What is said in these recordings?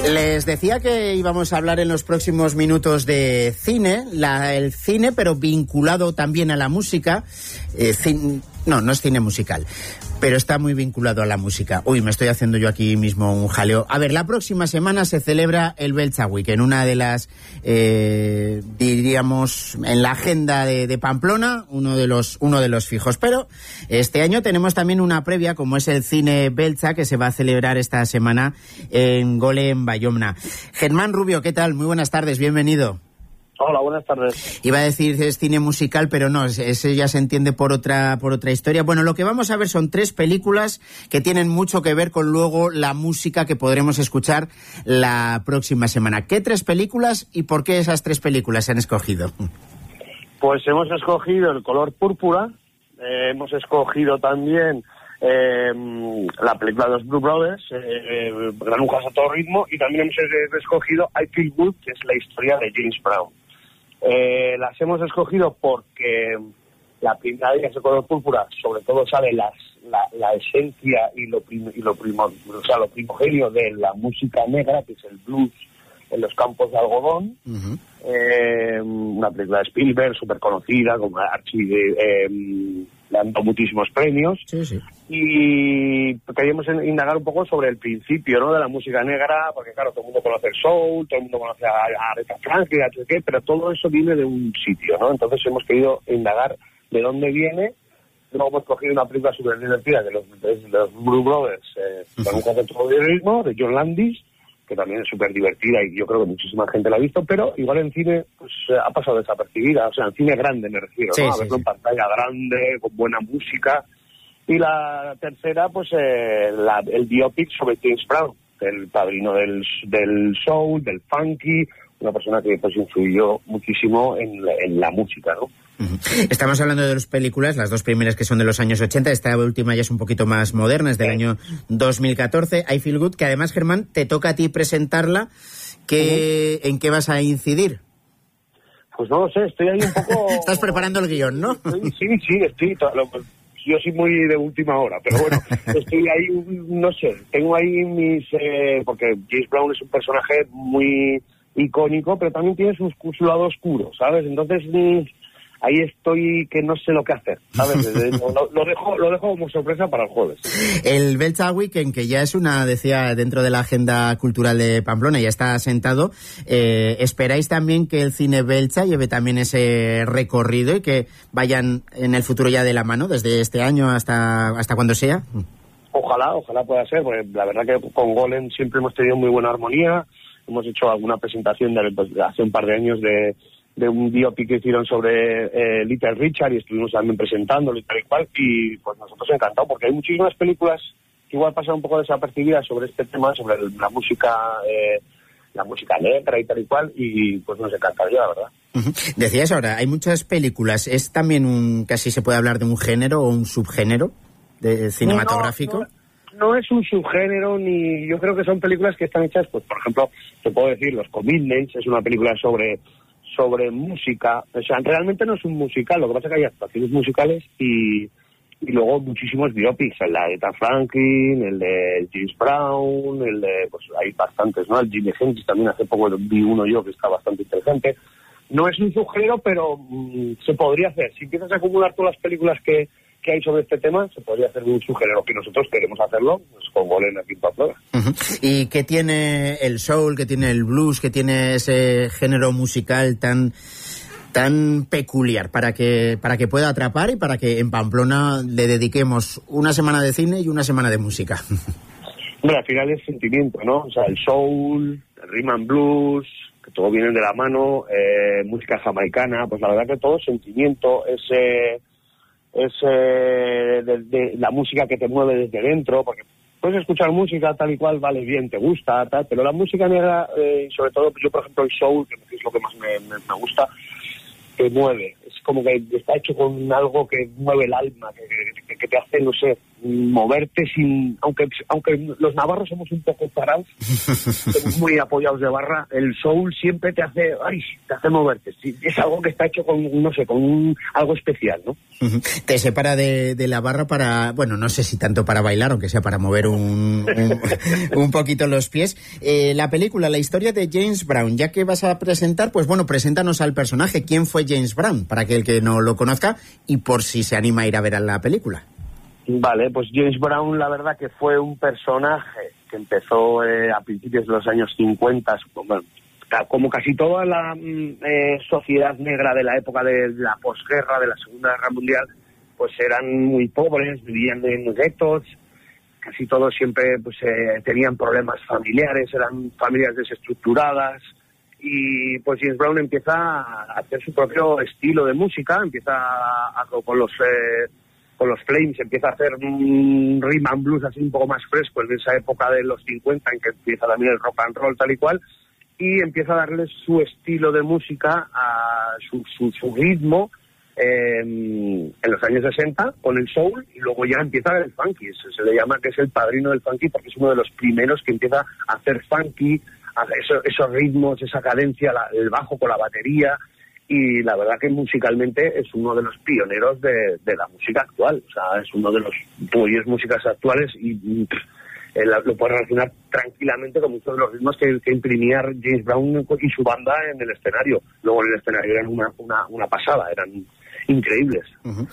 Les decía que íbamos a hablar en los próximos minutos de cine, el cine pero vinculado también a la música. No es cine musical, pero está muy vinculado a la música. Uy, me estoy haciendo yo aquí mismo un jaleo. A ver, la próxima semana se celebra el Beltza Week, en una de las, diríamos, en la agenda de Pamplona, uno de los fijos. Pero este año tenemos también una previa, como es el Cine Beltza, que se va a celebrar esta semana en Gole, en Bayona. Germán Rubio, ¿qué tal? Muy buenas tardes, bienvenido. Hola, buenas tardes. Iba a decir es cine musical, pero no, ese ya se entiende por otra historia. Bueno, lo que vamos a ver son 3 películas que tienen mucho que ver con luego la música que podremos escuchar la próxima semana. ¿Qué 3 películas y por qué esas 3 películas se han escogido? Pues hemos escogido El color púrpura, hemos escogido también la película de los Blues Brothers, Granujas a todo ritmo, y también hemos escogido I Feel Good, que es la historia de James Brown. Las hemos escogido porque la primera de ellas, El color púrpura, sobre todo sale la esencia y lo primogenio de la música negra, que es el blues en los campos de algodón. Uh-huh. Una película de Spielberg súper conocida, como Archie, le han dado muchísimos premios. Sí, sí. Y queríamos indagar un poco sobre el principio, ¿no?, de la música negra, porque claro, todo el mundo conoce el soul, todo el mundo conoce a Aretha Franklin, pero todo eso viene de un sitio, ¿no? Entonces hemos querido indagar de dónde viene. Luego hemos cogido una película súper divertida de los Blues Brothers, con un concepto de ritmo, de John Landis, que también es súper divertida y yo creo que muchísima gente la ha visto, pero igual en cine pues ha pasado desapercibida, o sea, en cine grande me refiero, sí, ¿no? A verlo en pantalla grande, con buena música. Y la tercera, pues el biopic sobre James Brown, el padrino del soul, del funky, una persona que pues influyó muchísimo en la música, ¿no? Estamos hablando de 2 películas, las 2 primeras que son de los años 80, esta última ya es un poquito más moderna, es del año 2014, I Feel Good, que además, Germán, te toca a ti presentarla. ¿En qué vas a incidir? Pues no lo sé, estoy ahí un poco... Estás preparando el guión, ¿no? Sí, estoy... Yo soy muy de última hora, pero bueno, estoy ahí, no sé, tengo ahí mis... porque James Brown es un personaje muy icónico, pero también tiene su lado oscuro, ¿sabes? Entonces... ahí estoy que no sé lo que hacer, ¿sabes? Lo dejo como sorpresa para el jueves. El Beltza Weekend, que ya es decía, dentro de la agenda cultural de Pamplona, ya está asentado. ¿Esperáis también que el cine Beltza lleve también ese recorrido y que vayan en el futuro ya de la mano, desde este año hasta cuando sea? Ojalá pueda ser, porque la verdad que con Golem siempre hemos tenido muy buena armonía. Hemos hecho alguna presentación hace un par de años de un biopic que hicieron sobre Little Richard y estuvimos también presentándolo y tal y cual, y pues nosotros encantados, porque hay muchísimas películas que igual pasan un poco desapercibidas sobre este tema, sobre la música negra y tal y cual, y pues nos encantaría, la verdad. Uh-huh. Decías ahora, hay muchas películas, ¿es también casi se puede hablar de un género o un subgénero cinematográfico? No es un subgénero, ni yo creo que son películas que están hechas, pues por ejemplo, te puedo decir, Los Commitments es una película sobre música, o sea, realmente no es un musical, lo que pasa es que hay actuaciones musicales y luego muchísimos biopics, el de Aretha Franklin, el de James Brown, pues hay bastantes, ¿no? El Jimi Hendrix también hace poco vi uno yo que está bastante interesante. No es un subgénero, pero se podría hacer. Si empiezas a acumular todas las películas que hay sobre este tema, se podría hacer un subgénero, que nosotros queremos hacerlo, pues con Golem aquí en Pamplona. Uh-huh. ¿Y qué tiene el soul, qué tiene el blues, qué tiene ese género musical tan peculiar para que pueda atrapar y para que en Pamplona le dediquemos una semana de cine y una semana de música? Hombre, al final es sentimiento, ¿no? O sea, el soul, el rhythm and blues, que todo viene de la mano, música jamaicana, pues la verdad que todo es sentimiento, es de la música que te mueve desde dentro, porque puedes escuchar música tal y cual, vale, bien, te gusta, tal, pero la música negra, sobre todo, yo por ejemplo el soul, que es lo que más me gusta, te mueve, es como que está hecho con algo que mueve el alma, que te hace, no sé, moverte sin... Aunque los navarros somos un poco parados, somos muy apoyados de barra, el soul siempre te hace moverte. Es algo que está hecho con, no sé, con algo especial, ¿no? Te separa de la barra para, bueno, no sé si tanto para bailar, aunque sea para mover un poquito los pies. La película, la historia de James Brown, ya que vas a presentar, pues bueno, preséntanos al personaje. ¿Quién fue James Brown? Para que el que no lo conozca y por si se anima a ir a ver a la película. Vale, pues James Brown, la verdad que fue un personaje que empezó a principios de los años 50, bueno, como casi toda la sociedad negra de la época de la posguerra, de la Segunda Guerra Mundial, pues eran muy pobres, vivían en guetos, casi todos siempre pues tenían problemas familiares, eran familias desestructuradas, y pues James Brown empieza a hacer su propio estilo de música, empieza con los Flames, empieza a hacer un rhythm and blues así un poco más fresco en esa época de los 50 en que empieza también el rock and roll tal y cual, y empieza a darle su estilo de música, a su ritmo en los años 60 con el soul, y luego ya empieza el funky. Se le llama que es el padrino del funky porque es uno de los primeros que empieza a hacer funky, esos ritmos, esa cadencia, el bajo con la batería. Y la verdad que musicalmente es uno de los pioneros de la música actual. O sea, es uno de los músicas actuales y lo puedes relacionar tranquilamente con muchos de los ritmos que imprimía James Brown y su banda en el escenario. Luego en el escenario eran una pasada, eran increíbles. Uh-huh.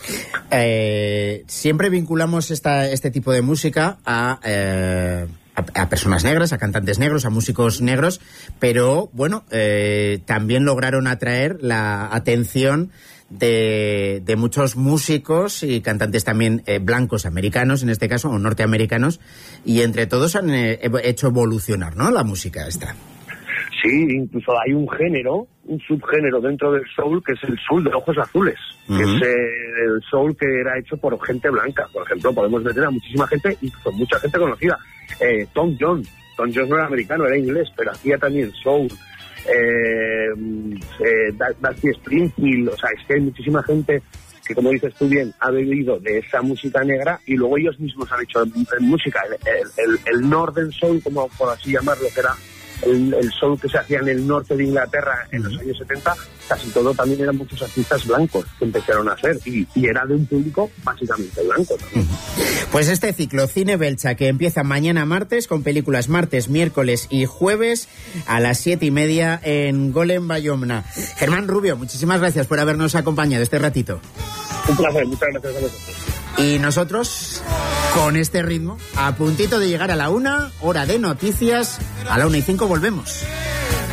Siempre vinculamos este tipo de música a personas negras, a cantantes negros, a músicos negros, pero bueno, también lograron atraer la atención de muchos músicos y cantantes también blancos, americanos en este caso, o norteamericanos, y entre todos han hecho evolucionar, ¿no?, la música esta. Sí, incluso hay un subgénero dentro del soul, que es el soul de ojos azules, uh-huh, que es el soul que era hecho por gente blanca. Por ejemplo, podemos meter a muchísima gente, y con mucha gente conocida. Tom Jones no era americano, era inglés, pero hacía también soul. Dusty Springfield, o sea, es que hay muchísima gente que, como dices tú bien, ha bebido de esa música negra, y luego ellos mismos han hecho música, el Northern Soul, como por así llamarlo, que era el soul que se hacía en el norte de Inglaterra en los años 70, casi todo también eran muchos artistas blancos que empezaron a hacer, y era de un público básicamente blanco también. Pues este ciclo Cine Belcha, que empieza mañana martes, con películas martes, miércoles y jueves a las 7:30 en Golem Bayona. Germán Rubio, muchísimas gracias por habernos acompañado este ratito. Un placer, muchas gracias a vosotros. Y nosotros, con este ritmo, a puntito de llegar a la 1, hora de noticias, a la 1:05 volvemos.